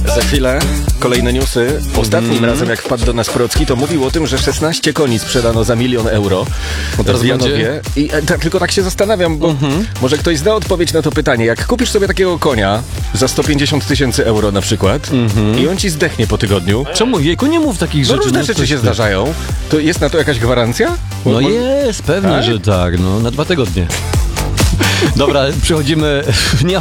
Za chwilę kolejne newsy. Ostatnim razem, jak wpadł do nas Procki, to mówił o tym, że 16 koni sprzedano za 1 000 000 euro w Janowie. I tylko tak się zastanawiam, bo może ktoś zna odpowiedź na to pytanie. Jak kupisz sobie takiego konia za 150 000 euro na przykład i on ci zdechnie po tygodniu. Czemu? Jejku, nie mów takich rzeczy. No różne rzeczy się zdarzają. To jest na to jakaś gwarancja? No jest, pewnie, że tak. No, na 2 tygodnie. Dobra, przechodzimy... Nie